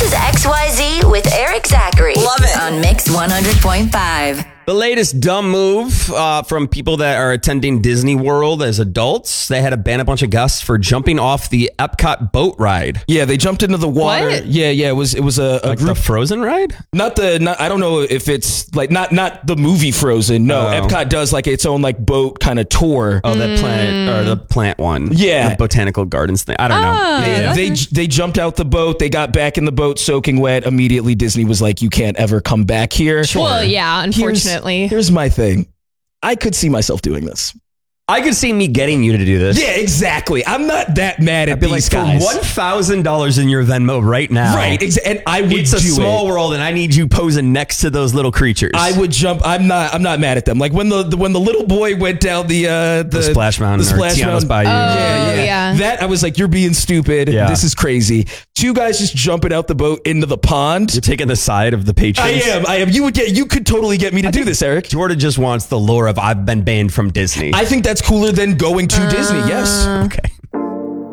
is XYZ with Eric Zachary. Love it. On Mix 100.5. The latest dumb move from people that are attending Disney World as adults. They had to ban a bunch of guests for jumping off the Epcot boat ride. Yeah, they jumped into the water. What? Yeah. It was a Like group. the Frozen ride? Not I don't know if it's like not the movie Frozen. No, Epcot does like its own like boat kind of tour. Oh, the plant or the plant one. Yeah. The botanical gardens thing. I don't know. Yeah. They jumped out the boat. They got back in the boat soaking wet. Immediately, Disney was like, "You can't ever come back here." Well, yeah, unfortunately. Here's my thing. I could see myself doing this. I could see me getting you to do this. Yeah, exactly. I'm not that mad at I'd be these like, guys. for $1,000 in your Venmo right now. Right, and I would It's a do small it. world, and I need you posing next to those little creatures. I would jump. I'm not mad at them. Like when the little boy went down the Splash Mountain or Tiana's Bayou. Yeah. That I was like, you're being stupid. Yeah. This is crazy. Two guys just jumping out the boat into the pond. You're taking the side of the patrons. I am. You could totally get me to do this, Eric. Jordan just wants the lore of I've been banned from Disney. I think that's cooler than going to Disney. Yes. Okay.